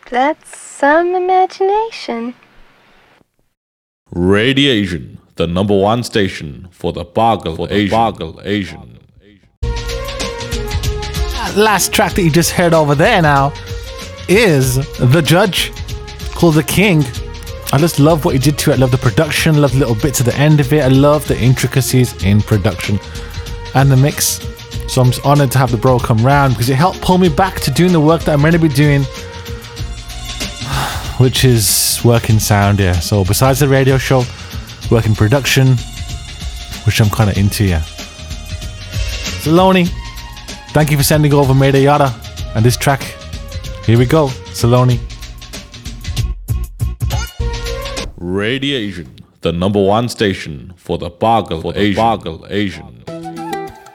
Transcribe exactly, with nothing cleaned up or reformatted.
That's some imagination. Radiation, the number one station for the Bargal Asian. Bargal Asian. Last track that you just heard over there now is The Judge, called The King. I just love what he did to it. I love the production, love the little bits at the end of it. I love the intricacies in production and the mix. So I'm just honored to have the bro come round because it helped pull me back to doing the work that I'm meant to be doing, which is working sound, yeah. So besides the radio show, working production, which I'm kind of into, yeah. Saloni, thank you for sending over Mayday Yada and this track. Here we go, Saloni. Radiation, the number one station for the Bargal Asian. Bargal Asian.